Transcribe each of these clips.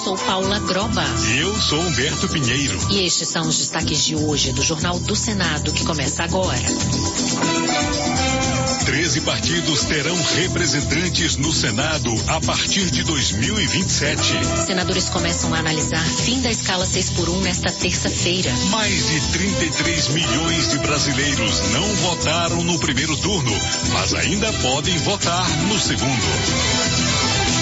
Sou Paula Groba. E eu sou Humberto Pinheiro. E estes são os destaques de hoje do Jornal do Senado, que começa agora. 13 partidos terão representantes no Senado a partir de 2027. Senadores começam a analisar fim da escala 6x1 nesta terça-feira. Mais de 33 milhões de brasileiros não votaram no primeiro turno, mas ainda podem votar no segundo.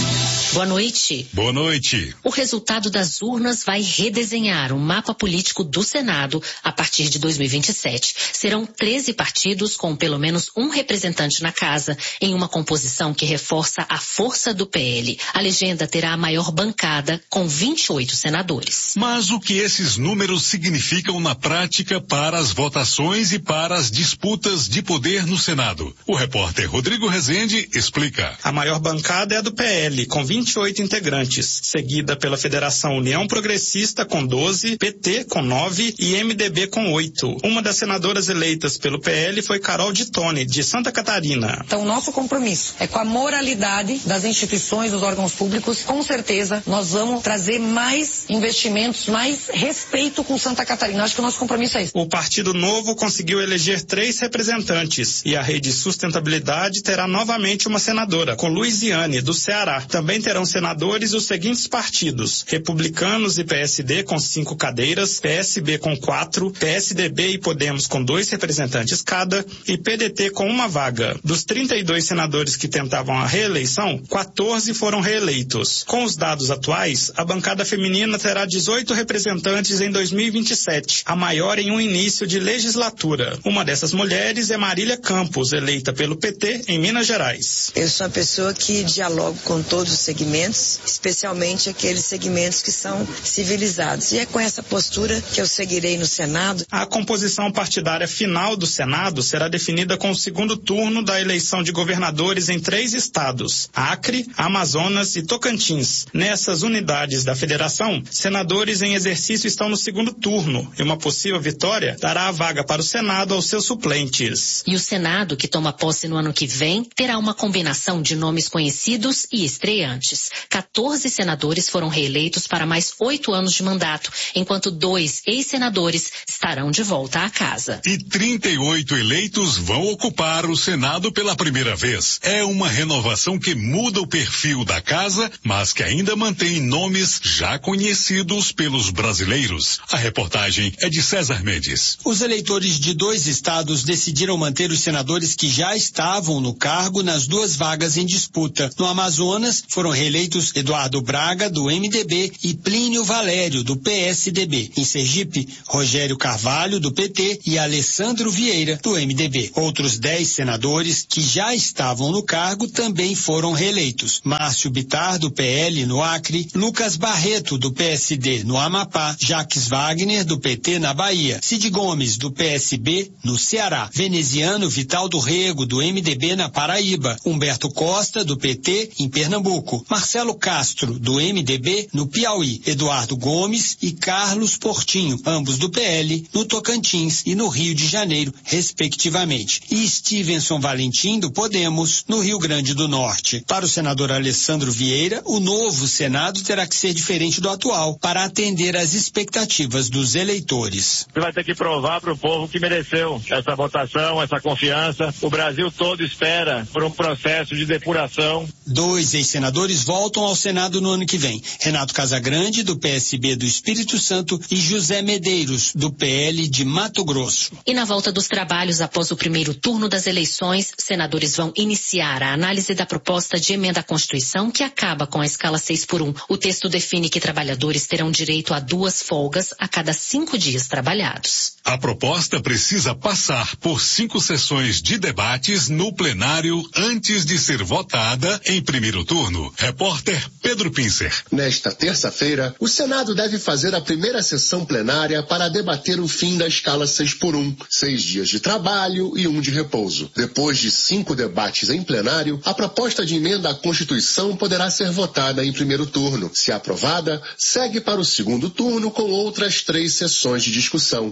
Boa noite. Boa noite. O resultado das urnas vai redesenhar o mapa político do Senado a partir de 2027. Serão 13 partidos com pelo menos um representante na casa, em uma composição que reforça a força do PL. A legenda terá a maior bancada, com 28 senadores. Mas o que esses números significam na prática para as votações e para as disputas de poder no Senado? O repórter Rodrigo Rezende explica. A maior bancada é a do PL, com 28 integrantes, seguida pela Federação União Progressista com 12, PT com 9 e MDB com 8. Uma das senadoras eleitas pelo PL foi Carol de Tone, de Santa Catarina. Então, nosso compromisso é com a moralidade das instituições, dos órgãos públicos. Com certeza, nós vamos trazer mais investimentos, mais respeito com Santa Catarina. Acho que o nosso compromisso é esse. O Partido Novo conseguiu eleger 3 representantes e a Rede Sustentabilidade terá novamente uma senadora, com Luiziane, do Ceará. Também terão senadores os seguintes partidos: Republicanos e PSD com 5 cadeiras, PSB com 4, PSDB e Podemos com 2 representantes cada e PDT com 1 vaga. Dos 32 senadores que tentavam a reeleição, 14 foram reeleitos. Com os dados atuais, a bancada feminina terá 18 representantes em 2027, a maior em um início de legislatura. Uma dessas mulheres é Marília Campos, eleita pelo PT em Minas Gerais. Eu sou uma pessoa que dialogo com todos os segmentos, especialmente aqueles segmentos que são civilizados. E é com essa postura que eu seguirei no Senado. A composição partidária final do Senado será definida com o segundo turno da eleição de governadores em 3 estados: Acre, Amazonas e Tocantins. Nessas unidades da federação, senadores em exercício estão no segundo turno e uma possível vitória dará a vaga para o Senado aos seus suplentes. E o Senado, que toma posse no ano que vem, terá uma combinação de nomes conhecidos e estreantes. 14 senadores foram reeleitos para mais 8 anos de mandato, enquanto 2 ex-senadores estarão de volta à casa. E 38 eleitos vão ocupar o Senado pela primeira vez. É uma renovação que muda o perfil da casa, mas que ainda mantém nomes já conhecidos pelos brasileiros. A reportagem é de César Mendes. Os eleitores de 2 estados decidiram manter os senadores que já estavam no cargo nas 2 vagas em disputa. No Amazonas, foram reeleitos Eduardo Braga, do MDB, e Plínio Valério, do PSDB. Em Sergipe, Rogério Carvalho, do PT, e Alessandro Vieira, do MDB. Outros 10 senadores que já estavam no cargo também foram reeleitos. Márcio Bittar, do PL, no Acre, Lucas Barreto, do PSD, no Amapá, Jacques Wagner, do PT, na Bahia, Cid Gomes, do PSB, no Ceará, Veneziano Vital do Rego, do MDB, na Paraíba, Humberto Costa, do PT, em Pernambuco, Marcelo Castro, do MDB, no Piauí, Eduardo Gomes e Carlos Portinho, ambos do PL, no Tocantins e no Rio de Janeiro, respectivamente, e Stevenson Valentim, do Podemos, no Rio Grande do Norte. Para o senador Alessandro Vieira, o novo Senado terá que ser diferente do atual para atender às expectativas dos eleitores. Você vai ter que provar para o povo que mereceu essa votação, essa confiança. O Brasil todo espera por um processo de depuração. 2 ex-senadores voltam ao Senado no ano que vem: Renato Casagrande, do PSB do Espírito Santo, e José Medeiros, do PL de Mato Grosso. E na volta dos trabalhos após o primeiro turno das eleições, senadores vão iniciar a análise da proposta de emenda à Constituição que acaba com a escala 6x1. O texto define que trabalhadores terão direito a 2 folgas a cada 5 dias trabalhados. A proposta precisa passar por 5 sessões de debates no plenário antes de ser votada em primeiro turno. Repórter Pedro Pincer. Nesta terça-feira, o Senado deve fazer a primeira sessão plenária para debater o fim da escala 6x1, 6 dias de trabalho e 1 de repouso. Depois de 5 debates em plenário, a proposta de emenda à Constituição poderá ser votada em primeiro turno. Se aprovada, segue para o segundo turno com outras 3 sessões de discussão. A senadora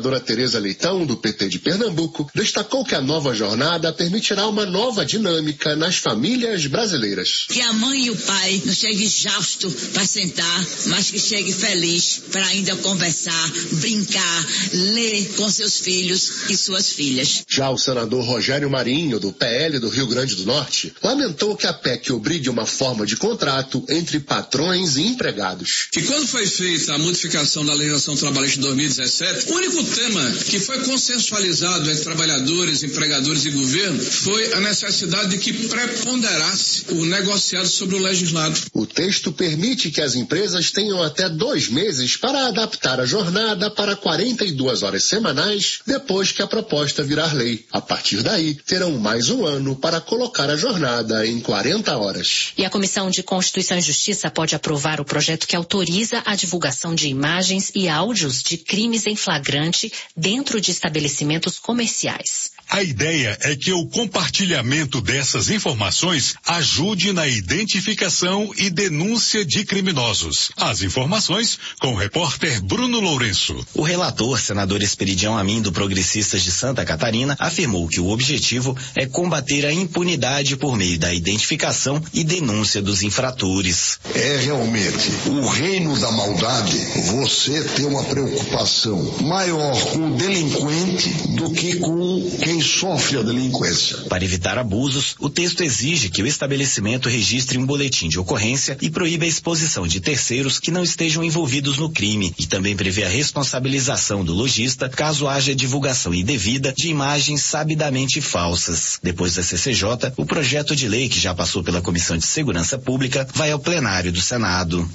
senadora Tereza Leitão, do PT de Pernambuco, destacou que a nova jornada permitirá uma nova dinâmica nas famílias brasileiras. Que a mãe e o pai não cheguem exausto para sentar, mas que chegue feliz para ainda conversar, brincar, ler com seus filhos e suas filhas. Já o senador Rogério Marinho, do PL do Rio Grande do Norte, lamentou que a PEC obrigue uma forma de contrato entre patrões e empregados. E quando foi feita a modificação da legislação trabalhista de 2017, o único tema que foi consensualizado entre trabalhadores, empregadores e governo foi a necessidade de que preponderasse o negociado sobre o legislado. O texto permite que as empresas tenham até 2 meses para adaptar a jornada para 42 horas semanais depois que a proposta virar lei. A partir daí, terão mais 1 ano para colocar a jornada em 40 horas. E a Comissão de Constituição e Justiça pode aprovar o projeto que autoriza a divulgação de imagens e áudios de crimes em flagrante dentro de estabelecimentos comerciais. A ideia é que o compartilhamento dessas informações ajude na identificação e denúncia de criminosos. As informações com o repórter Bruno Lourenço. O relator, senador Esperidião Amin, do Progressistas de Santa Catarina, afirmou que o objetivo é combater a impunidade por meio da identificação e denúncia dos infratores. É realmente o reino da maldade você ter uma preocupação maior com o delinquente do que com quem sofre a delinquência. Para evitar abusos, o texto exige que o estabelecimento registre um boletim de ocorrência e proíbe a exposição de terceiros que não estejam envolvidos no crime e também prevê a responsabilização do lojista caso haja divulgação indevida de imagens sabidamente falsas. Depois da CCJ, o projeto de lei, que já passou pela Comissão de Segurança Pública, vai ao plenário do Senado.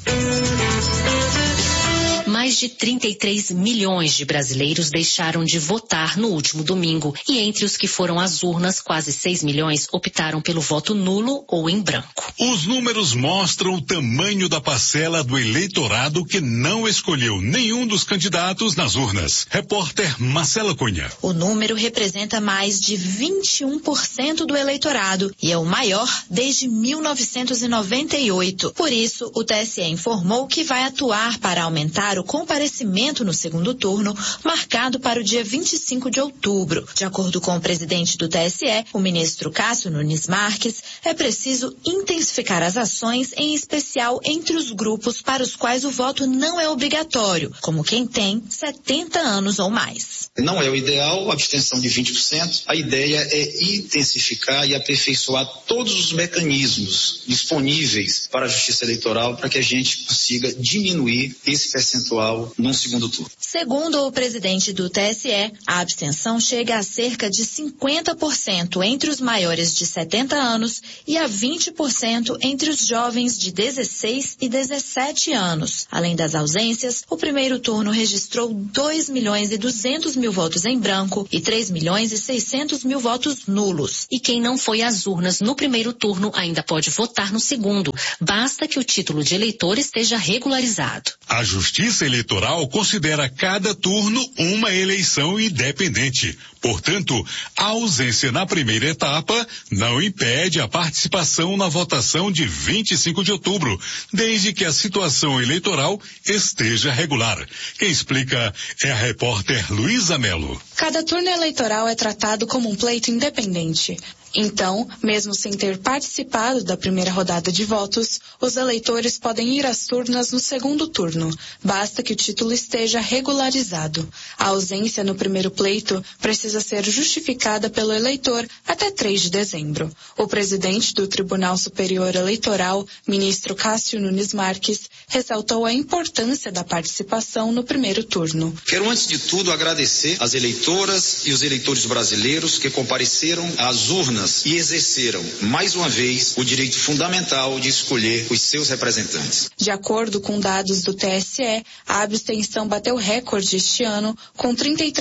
Mais de 33 milhões de brasileiros deixaram de votar no último domingo e entre os que foram às urnas, quase 6 milhões optaram pelo voto nulo ou em branco. Os números mostram o tamanho da parcela do eleitorado que não escolheu nenhum dos candidatos nas urnas. Repórter Marcela Cunha. O número representa mais de 21% do eleitorado e é o maior desde 1998. Por isso, o TSE informou que vai atuar para aumentar o comparecimento no segundo turno, marcado para o dia 25 de outubro. De acordo com o presidente do TSE, o ministro Cássio Nunes Marques, é preciso intensificar as ações, em especial entre os grupos para os quais o voto não é obrigatório, como quem tem 70 anos ou mais. Não é o ideal, a abstenção de 20%. A ideia é intensificar e aperfeiçoar todos os mecanismos disponíveis para a Justiça Eleitoral para que a gente consiga diminuir esse percentual num segundo turno. Segundo o presidente do TSE, a abstenção chega a cerca de 50% entre os maiores de 70 anos e a 20% entre os jovens de 16 e 17 anos. Além das ausências, o primeiro turno registrou 2.200.000 votos em branco e 3.600.000 votos nulos. E quem não foi às urnas no primeiro turno ainda pode votar no segundo. Basta que o título de eleitor esteja regularizado. A Justiça Eleitoral considera cada turno uma eleição independente. Portanto, a ausência na primeira etapa não impede a participação na votação de 25 de outubro, desde que a situação eleitoral esteja regular. Quem explica é a repórter Luísa Melo. Cada turno eleitoral é tratado como um pleito independente. Então, mesmo sem ter participado da primeira rodada de votos, os eleitores podem ir às urnas no segundo turno. Basta que o título esteja regularizado. A ausência no primeiro pleito precisa ser justificada pelo eleitor até 3 de dezembro. O presidente do Tribunal Superior Eleitoral, ministro Cássio Nunes Marques, ressaltou a importância da participação no primeiro turno. Quero, antes de tudo, agradecer às eleitoras e os eleitores brasileiros que compareceram às urnas e exerceram, mais uma vez, o direito fundamental de escolher os seus representantes. De acordo com dados do TSE, a abstenção bateu recorde este ano, com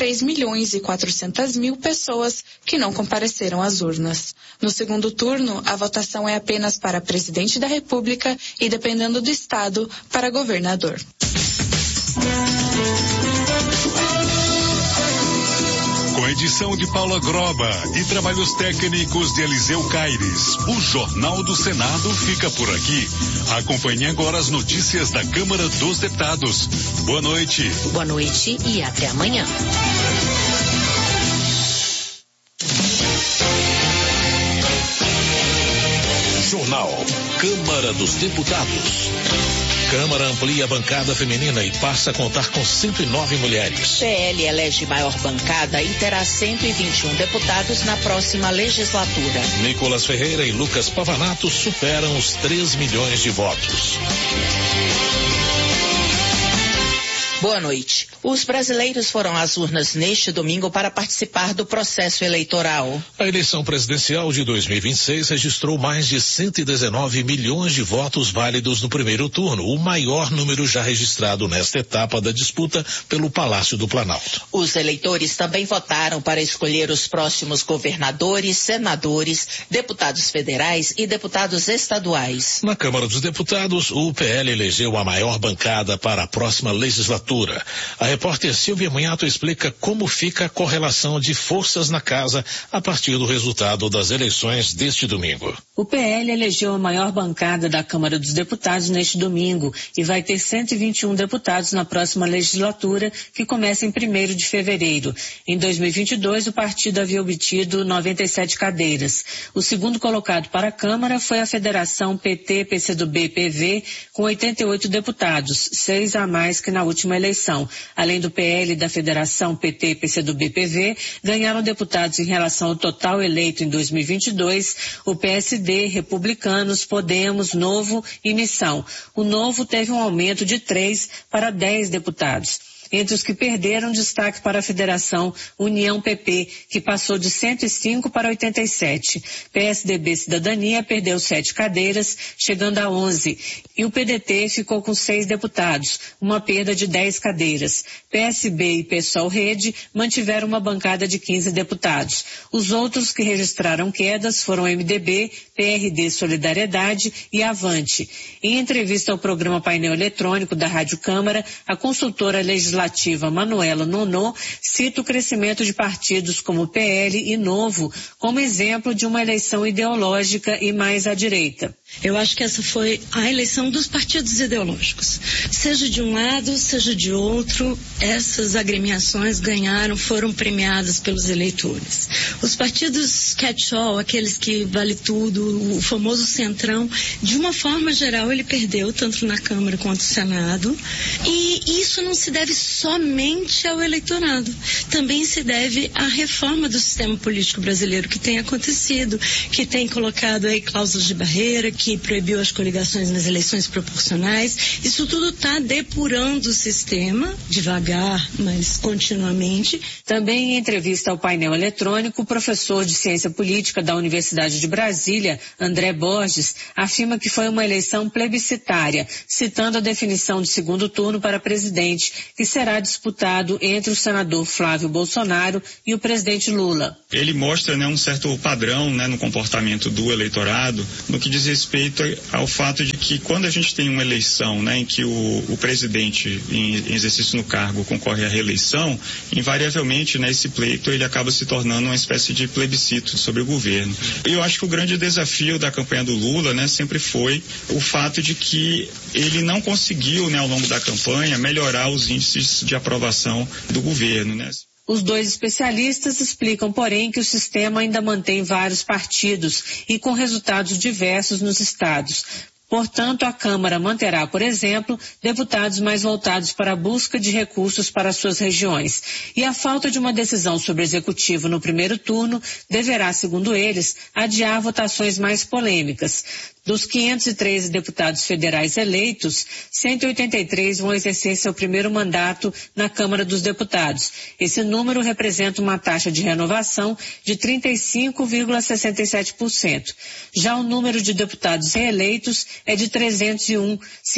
33.400.000 pessoas que não compareceram às urnas. No segundo turno, a votação é apenas para presidente da República e, dependendo do estado, para governador. Com edição de Paula Groba e trabalhos técnicos de Eliseu Caires. O Jornal do Senado fica por aqui. Acompanhe agora as notícias da Câmara dos Deputados. Boa noite. Boa noite e até amanhã. Jornal Câmara dos Deputados. Câmara amplia a bancada feminina e passa a contar com 109 mulheres. PL elege maior bancada e terá 121 deputados na próxima legislatura. Nicolas Ferreira e Lucas Pavanato superam os 3 milhões de votos. Boa noite. Os brasileiros foram às urnas neste domingo para participar do processo eleitoral. A eleição presidencial de 2026 registrou mais de 119 milhões de votos válidos no primeiro turno, o maior número já registrado nesta etapa da disputa pelo Palácio do Planalto. Os eleitores também votaram para escolher os próximos governadores, senadores, deputados federais e deputados estaduais. Na Câmara dos Deputados, o PL elegeu a maior bancada para a próxima legislatura. A repórter Silvia Munhato explica como fica a correlação de forças na casa a partir do resultado das eleições deste domingo. O PL elegeu a maior bancada da Câmara dos Deputados neste domingo e vai ter 121 deputados na próxima legislatura, que começa em 1º de fevereiro. Em 2022, o partido havia obtido 97 cadeiras. O segundo colocado para a Câmara foi a Federação PT, PCdoB, PV, com 88 deputados, 6 a mais que na última eleição. Além do PL e da Federação PT, PCdoB, PV, ganharam deputados em relação ao total eleito em 2022, o PSD, Republicanos, Podemos, Novo e Missão. O Novo teve um aumento de 3 para 10 deputados. Entre os que perderam, destaque para a Federação União PP, que passou de 105 para 87. PSDB Cidadania perdeu 7 cadeiras, chegando a 11. E o PDT ficou com 6 deputados, uma perda de 10 cadeiras. PSB e PSOL Rede mantiveram uma bancada de 15 deputados. Os outros que registraram quedas foram MDB, PRD Solidariedade e Avante. Em entrevista ao programa Painel Eletrônico da Rádio Câmara, a consultora legislativa Manuela Nonô cita o crescimento de partidos como PL e Novo como exemplo de uma eleição ideológica e mais à direita. Eu acho que essa foi a eleição dos partidos ideológicos. Seja de um lado, seja de outro, essas agremiações ganharam, foram premiadas pelos eleitores. Os partidos catch-all, aqueles que vale tudo, o famoso centrão, de uma forma geral ele perdeu, tanto na Câmara quanto no Senado. E isso não se deve somente ao eleitorado. Também se deve à reforma do sistema político brasileiro que tem acontecido, que tem colocado aí cláusulas de barreira, que proibiu as coligações nas eleições proporcionais. Isso tudo está depurando o sistema, devagar, mas continuamente. Também em entrevista ao painel eletrônico, o professor de Ciência Política da Universidade de Brasília, André Borges, afirma que foi uma eleição plebiscitária, citando a definição de segundo turno para presidente, que será disputado entre o senador Flávio Bolsonaro e o presidente Lula. Ele mostra, um certo padrão, no comportamento do eleitorado, no que diz respeito ao fato de que quando a gente tem uma eleição, em que o presidente em exercício no cargo concorre à reeleição, invariavelmente, esse pleito ele acaba se tornando uma espécie de plebiscito sobre o governo. E eu acho que o grande desafio da campanha do Lula, sempre foi o fato de que ele não conseguiu, ao longo da campanha, melhorar os índices de aprovação do governo, Os dois especialistas explicam, porém, que o sistema ainda mantém vários partidos e com resultados diversos nos estados. Portanto, a Câmara manterá, por exemplo, deputados mais voltados para a busca de recursos para suas regiões. E a falta de uma decisão sobre o executivo no primeiro turno deverá, segundo eles, adiar votações mais polêmicas. Dos 513 deputados federais eleitos, 183 vão exercer seu primeiro mandato na Câmara dos Deputados. Esse número representa uma taxa de renovação de 35,67%. Já o número de deputados reeleitos é de 301,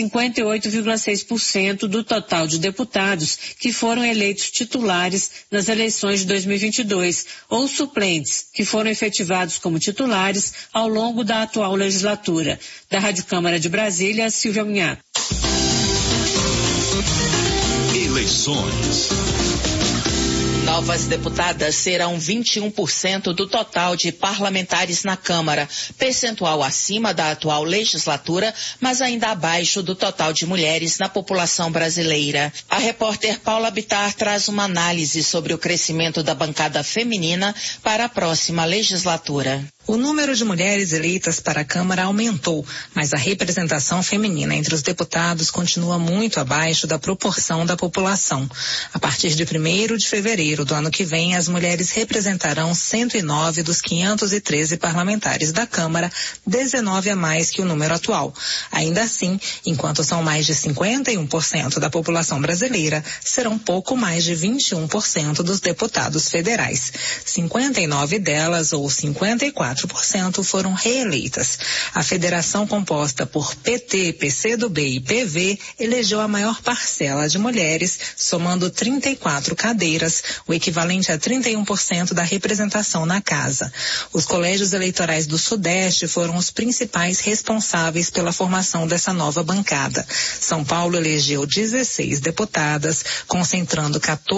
58,6% do total de deputados que foram eleitos titulares nas eleições de 2022, ou suplentes, que foram efetivados como titulares ao longo da atual legislatura. Da Rádio Câmara de Brasília, Silvia Munhato. Eleições. novas deputadas serão 21% do total de parlamentares na Câmara, percentual acima da atual legislatura, mas ainda abaixo do total de mulheres na população brasileira. A repórter Paula Bittar traz uma análise sobre o crescimento da bancada feminina para a próxima legislatura. O número de mulheres eleitas para a Câmara aumentou, mas a representação feminina entre os deputados continua muito abaixo da proporção da população. A partir de 1º de fevereiro do ano que vem, as mulheres representarão 109 dos 513 parlamentares da Câmara, 19 a mais que o número atual. Ainda assim, enquanto são mais de 51% da população brasileira, serão pouco mais de 21% dos deputados federais. 59 delas, ou 54%, foram reeleitas. A federação composta por PT, PCdoB e PV elegeu a maior parcela de mulheres, somando 34 cadeiras, o equivalente a 31% da representação na casa. Os colégios eleitorais do Sudeste foram os principais responsáveis pela formação dessa nova bancada. São Paulo elegeu 16 deputadas, concentrando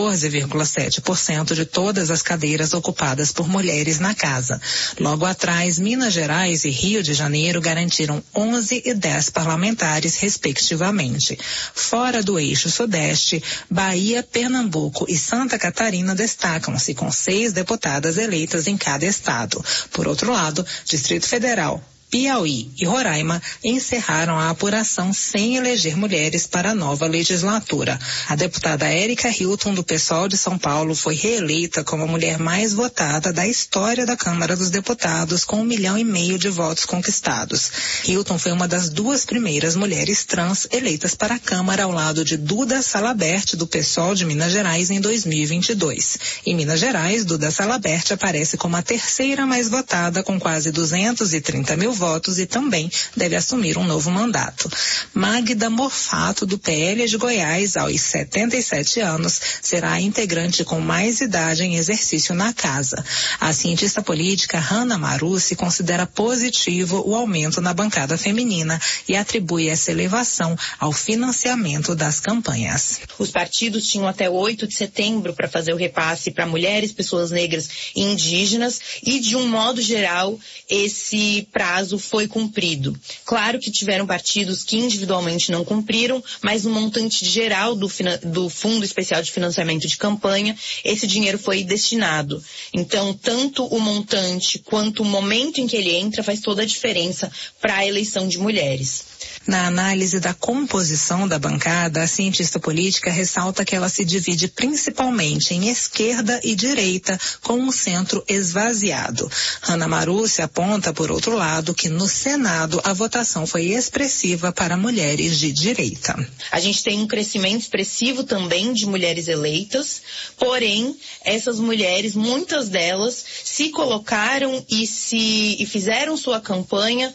14,7% de todas as cadeiras ocupadas por mulheres na casa. Logo atrás, Minas Gerais e Rio de Janeiro garantiram 11 e 10 parlamentares, respectivamente. Fora do eixo Sudeste, Bahia, Pernambuco e Santa Catarina destacam-se com 6 deputadas eleitas em cada estado. Por outro lado, Distrito Federal, Piauí e Roraima encerraram a apuração sem eleger mulheres para a nova legislatura. A deputada Érica Hilton, do PSOL de São Paulo, foi reeleita como a mulher mais votada da história da Câmara dos Deputados, com 1,5 milhão de votos conquistados. Hilton foi uma das 2 primeiras mulheres trans eleitas para a Câmara, ao lado de Duda Salabert, do PSOL de Minas Gerais, em 2022. Em Minas Gerais, Duda Salabert aparece como a 3ª mais votada, com quase 230 mil votos, e também deve assumir um novo mandato. Magda Morfato, do PL de Goiás, aos 77 anos, será a integrante com mais idade em exercício na casa. A cientista política Hanna Marussi considera positivo o aumento na bancada feminina e atribui essa elevação ao financiamento das campanhas. Os partidos tinham até 8 de setembro para fazer o repasse para mulheres, pessoas negras e indígenas, e de um modo geral esse prazo foi cumprido. Claro que tiveram partidos que individualmente não cumpriram, mas no montante geral do Fundo Especial de Financiamento de Campanha, esse dinheiro foi destinado. Então, tanto o montante quanto o momento em que ele entra faz toda a diferença para a eleição de mulheres. Na análise da composição da bancada, a cientista política ressalta que ela se divide principalmente em esquerda e direita, com um centro esvaziado. Hanna Marussi aponta, por outro lado, que no Senado a votação foi expressiva para mulheres de direita. A gente tem um crescimento expressivo também de mulheres eleitas, porém, essas mulheres, muitas delas, se colocaram e fizeram sua campanha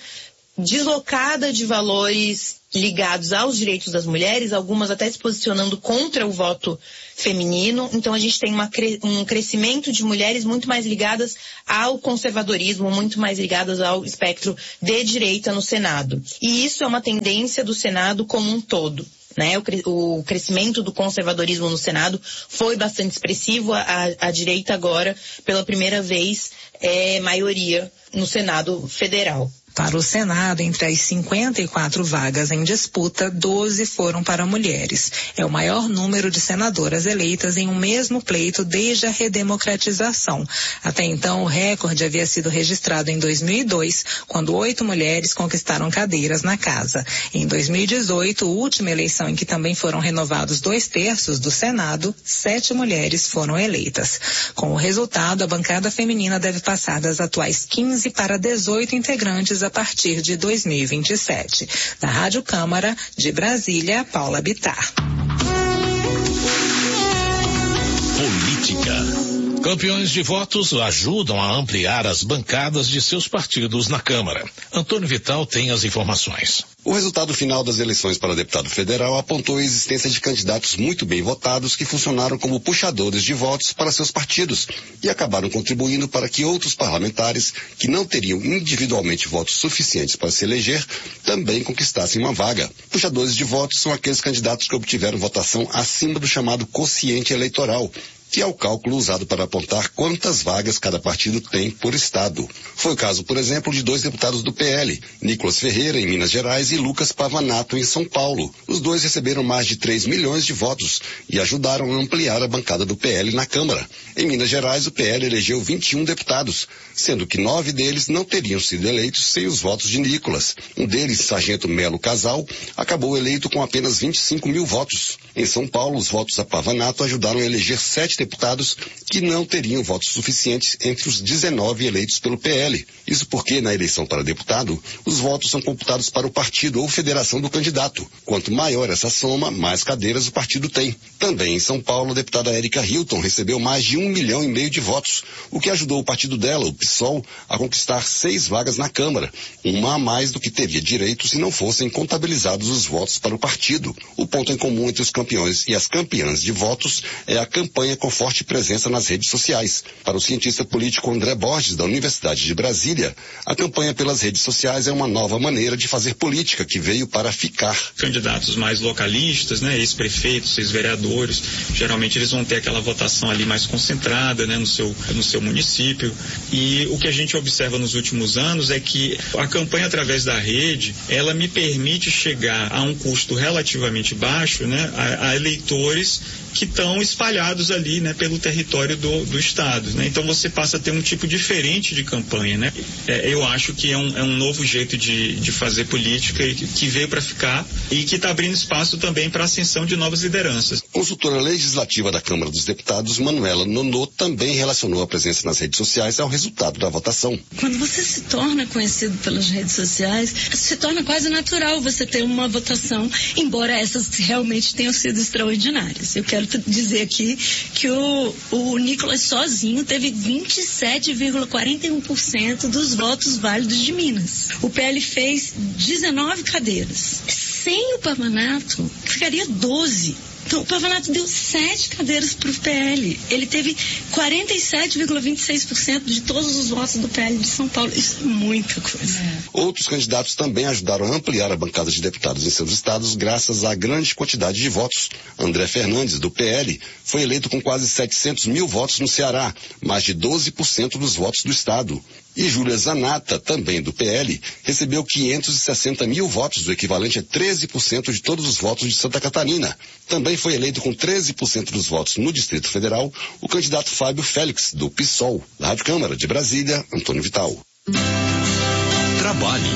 deslocada de valores ligados aos direitos das mulheres, algumas até se posicionando contra o voto feminino. Então a gente tem um crescimento de mulheres muito mais ligadas ao conservadorismo, muito mais ligadas ao espectro de direita no Senado. E isso é uma tendência do Senado como um todo. Né? O crescimento do conservadorismo no Senado foi bastante expressivo. A direita agora, pela primeira vez, é maioria no Senado Federal. Para o Senado, entre as 54 vagas em disputa, 12 foram para mulheres. É o maior número de senadoras eleitas em um mesmo pleito desde a redemocratização. Até então, o recorde havia sido registrado em 2002, quando 8 mulheres conquistaram cadeiras na casa. Em 2018, última eleição em que também foram renovados 2/3 do Senado, 7 mulheres foram eleitas. Com o resultado, a bancada feminina deve passar das atuais 15 para 18 integrantes a partir de 2027. Da Rádio Câmara, de Brasília, Paula Bittar. Política. Campeões de votos ajudam a ampliar as bancadas de seus partidos na Câmara. Antônio Vital tem as informações. O resultado final das eleições para deputado federal apontou a existência de candidatos muito bem votados que funcionaram como puxadores de votos para seus partidos e acabaram contribuindo para que outros parlamentares que não teriam individualmente votos suficientes para se eleger também conquistassem uma vaga. Puxadores de votos são aqueles candidatos que obtiveram votação acima do chamado quociente eleitoral, que é o cálculo usado para apontar quantas vagas cada partido tem por estado. Foi o caso, por exemplo, de 2 deputados do PL, Nicolas Ferreira, em Minas Gerais, e Lucas Pavanato, em São Paulo. Os dois receberam mais de 3 milhões de votos e ajudaram a ampliar a bancada do PL na Câmara. Em Minas Gerais, o PL elegeu 21 deputados, sendo que 9 deles não teriam sido eleitos sem os votos de Nicolas. Um deles, Sargento Melo Casal, acabou eleito com apenas 25 mil votos. Em São Paulo, os votos a Pavanato ajudaram a eleger 7 deputados que não teriam votos suficientes entre os 19 eleitos pelo PL. Isso porque, na eleição para deputado, os votos são computados para o partido ou federação do candidato. Quanto maior essa soma, mais cadeiras o partido tem. Também em São Paulo, a deputada Érica Hilton recebeu mais de 1,5 milhão de votos, o que ajudou o partido dela, o PSOL, a conquistar 6 vagas na Câmara, uma a mais do que teria direito se não fossem contabilizados os votos para o partido. O ponto em comum entre os campeões e as campeãs de votos é a campanha com forte presença nas redes sociais. Para o cientista político André Borges, da Universidade de Brasília, a campanha pelas redes sociais é uma nova maneira de fazer política que veio para ficar. Candidatos mais localistas, né, ex-prefeitos, ex-vereadores, geralmente eles vão ter aquela votação ali mais concentrada, né, no seu município. E o que a gente observa nos últimos anos é que a campanha através da rede, ela me permite chegar a um custo relativamente baixo, né, a eleitores que estão espalhados ali, né, pelo território do estado, né? Então você passa a ter um tipo diferente de campanha, né? Eu acho que é um novo jeito de fazer política que veio para ficar e que está abrindo espaço também para a ascensão de novas lideranças. Consultora legislativa da Câmara dos Deputados, Manuela Nonô, também relacionou a presença nas redes sociais ao resultado da votação. Quando você se torna conhecido pelas redes sociais, se torna quase natural você ter uma votação, embora essas realmente tenham sido extraordinárias. Eu quero dizer aqui que o Nicolas sozinho teve 27,41% dos votos válidos de Minas. O PL fez 19 cadeiras. Sem o Pavanato, ficaria 12. Então, o Pavanato deu 7 cadeiras para o PL. Ele teve 47,26% de todos os votos do PL de São Paulo. Isso é muita coisa. Outros candidatos também ajudaram a ampliar a bancada de deputados em seus estados graças à grande quantidade de votos. André Fernandes, do PL, foi eleito com quase 700 mil votos no Ceará, mais de 12% dos votos do estado. E Júlia Zanata, também do PL, recebeu 560 mil votos, o equivalente a 13% de todos os votos de Santa Catarina. Também foi eleito com 13% dos votos no Distrito Federal o candidato Fábio Félix, do PSOL. Da Rádio Câmara de Brasília, Antônio Vital. Trabalho.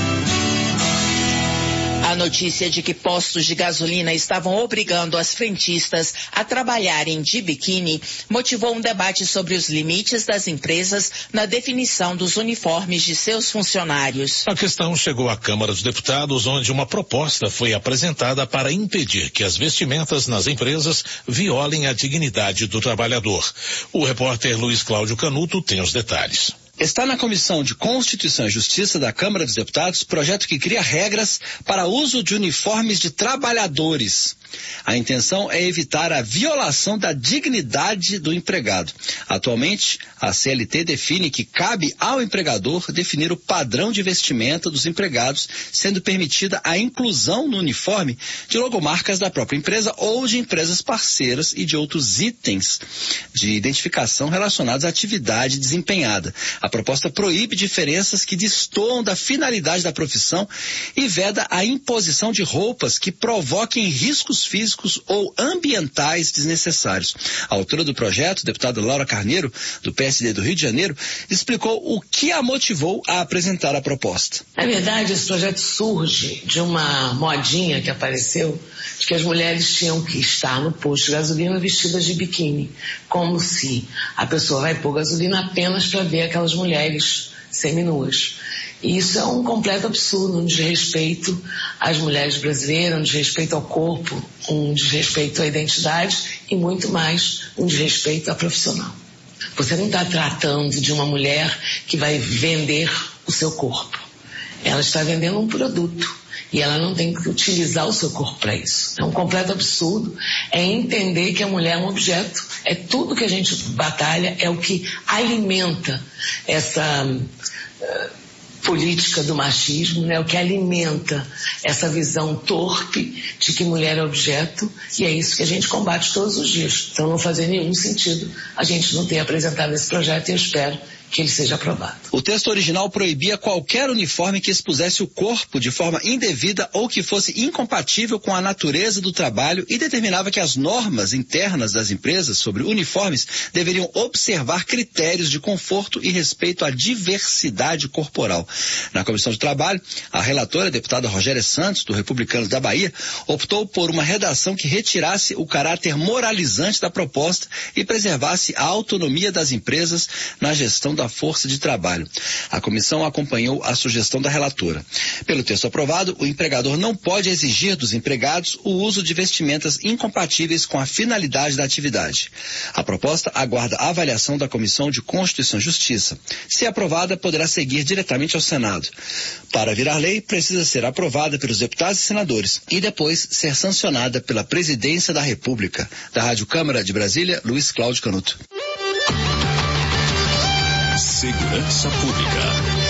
A notícia de que postos de gasolina estavam obrigando as frentistas a trabalharem de biquíni motivou um debate sobre os limites das empresas na definição dos uniformes de seus funcionários. A questão chegou à Câmara dos Deputados, onde uma proposta foi apresentada para impedir que as vestimentas nas empresas violem a dignidade do trabalhador. O repórter Luiz Cláudio Canuto tem os detalhes. Está na Comissão de Constituição e Justiça da Câmara dos Deputados projeto que cria regras para uso de uniformes de trabalhadores. A intenção é evitar a violação da dignidade do empregado. Atualmente, a CLT define que cabe ao empregador definir o padrão de vestimenta dos empregados, sendo permitida a inclusão no uniforme de logomarcas da própria empresa ou de empresas parceiras e de outros itens de identificação relacionados à atividade desempenhada. A proposta proíbe diferenças que destoam da finalidade da profissão e veda a imposição de roupas que provoquem riscos físicos ou ambientais desnecessários. A autora do projeto, deputada Laura Carneiro, do PSD do Rio de Janeiro, explicou o que a motivou a apresentar a proposta. Na verdade, esse projeto surge de uma modinha que apareceu de que as mulheres tinham que estar no posto de gasolina vestidas de biquíni, como se a pessoa vai pôr gasolina apenas para ver aquelas mulheres seminuas. E isso é um completo absurdo, um desrespeito às mulheres brasileiras, um desrespeito ao corpo, um desrespeito à identidade e muito mais um desrespeito à profissional. Você não está tratando de uma mulher que vai vender o seu corpo. Ela está vendendo um produto e ela não tem que utilizar o seu corpo para isso. É um completo absurdo, é entender que a mulher é um objeto, é tudo que a gente batalha, é o que alimenta essa política do machismo, né? O que alimenta essa visão torpe de que mulher é objeto, e é isso que a gente combate todos os dias. Então não fazia nenhum sentido a gente não ter apresentado esse projeto, e eu espero que ele seja aprovado. O texto original proibia qualquer uniforme que expusesse o corpo de forma indevida ou que fosse incompatível com a natureza do trabalho e determinava que as normas internas das empresas sobre uniformes deveriam observar critérios de conforto e respeito à diversidade corporal. Na Comissão de Trabalho, a relatora, a deputada Rogéria Santos, do Republicanos da Bahia, optou por uma redação que retirasse o caráter moralizante da proposta e preservasse a autonomia das empresas na gestão da força de trabalho. A comissão acompanhou a sugestão da relatora. Pelo texto aprovado, o empregador não pode exigir dos empregados o uso de vestimentas incompatíveis com a finalidade da atividade. A proposta aguarda a avaliação da Comissão de Constituição e Justiça. Se aprovada, poderá seguir diretamente ao Senado. Para virar lei, precisa ser aprovada pelos deputados e senadores e depois ser sancionada pela Presidência da República. Da Rádio Câmara de Brasília, Luiz Cláudio Canuto. Segurança Pública.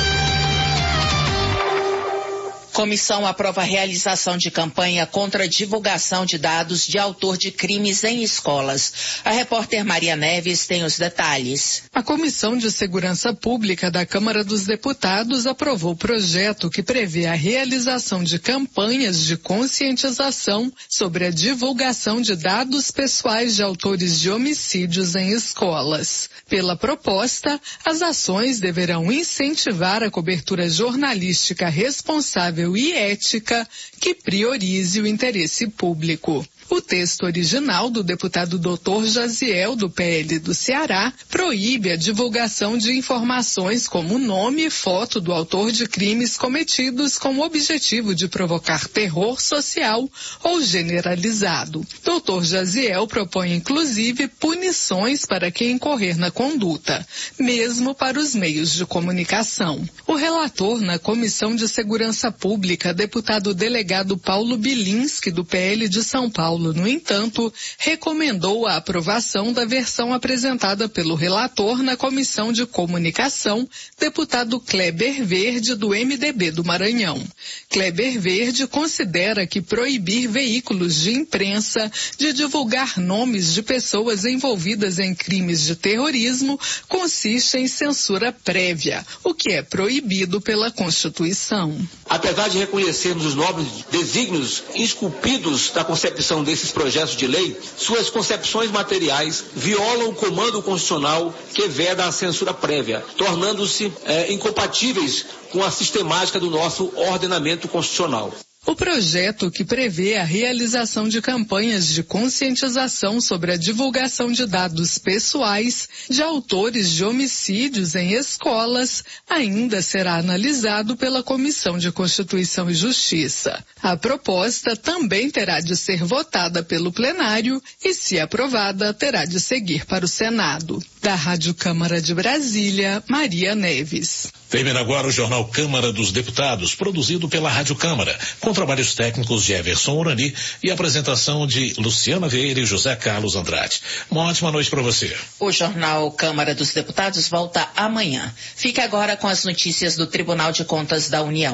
Comissão aprova a realização de campanha contra a divulgação de dados de autor de crimes em escolas. A repórter Maria Neves tem os detalhes. A Comissão de Segurança Pública da Câmara dos Deputados aprovou o projeto que prevê a realização de campanhas de conscientização sobre a divulgação de dados pessoais de autores de homicídios em escolas. Pela proposta, as ações deverão incentivar a cobertura jornalística responsável e ética que priorize o interesse público. O texto original do deputado Dr. Jaziel, do PL do Ceará, proíbe a divulgação de informações como nome e foto do autor de crimes cometidos com o objetivo de provocar terror social ou generalizado. Dr. Jaziel propõe, inclusive, punições para quem incorrer na conduta, mesmo para os meios de comunicação. O relator na Comissão de Segurança Pública, deputado delegado Paulo Bilinski, do PL de São Paulo, no entanto, recomendou a aprovação da versão apresentada pelo relator na Comissão de Comunicação, deputado Kleber Verde, do MDB do Maranhão. Kleber Verde considera que proibir veículos de imprensa de divulgar nomes de pessoas envolvidas em crimes de terrorismo consiste em censura prévia, o que é proibido pela Constituição. Apesar de reconhecermos os nobres desígnios esculpidos da concepção desses projetos de lei, suas concepções materiais violam o comando constitucional que veda a censura prévia, tornando-se incompatíveis com a sistemática do nosso ordenamento constitucional. O projeto, que prevê a realização de campanhas de conscientização sobre a divulgação de dados pessoais de autores de homicídios em escolas, ainda será analisado pela Comissão de Constituição e Justiça. A proposta também terá de ser votada pelo plenário e, se aprovada, terá de seguir para o Senado. Da Rádio Câmara de Brasília, Maria Neves. Termina agora o Jornal Câmara dos Deputados, produzido pela Rádio Câmara, com trabalhos técnicos de Everson Urani e apresentação de Luciana Vieira e José Carlos Andrade. Uma ótima noite para você. O Jornal Câmara dos Deputados volta amanhã. Fique agora com as notícias do Tribunal de Contas da União.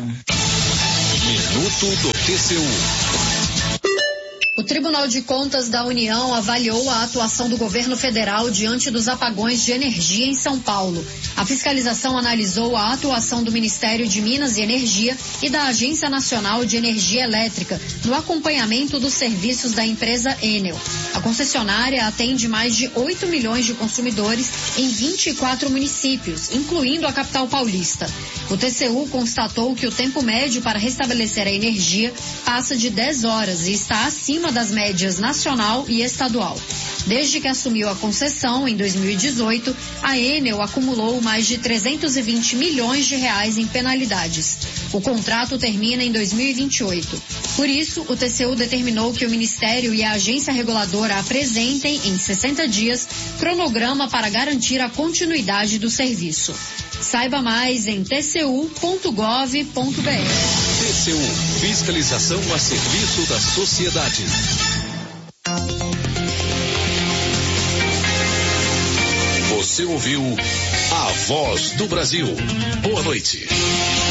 Minuto do TCU. O Tribunal de Contas da União avaliou a atuação do governo federal diante dos apagões de energia em São Paulo. A fiscalização analisou a atuação do Ministério de Minas e Energia e da Agência Nacional de Energia Elétrica no acompanhamento dos serviços da empresa Enel. A concessionária atende mais de 8 milhões de consumidores em 24 municípios, incluindo a capital paulista. O TCU constatou que o tempo médio para restabelecer a energia passa de 10 horas e está acima das médias nacional e estadual. Desde que assumiu a concessão em 2018, a Enel acumulou mais de 320 milhões de reais em penalidades. O contrato termina em 2028. Por isso, o TCU determinou que o Ministério e a agência reguladora apresentem, em 60 dias, cronograma para garantir a continuidade do serviço. Saiba mais em tcu.gov.br. TCU, fiscalização a serviço da sociedade. Você ouviu a Voz do Brasil. Boa noite.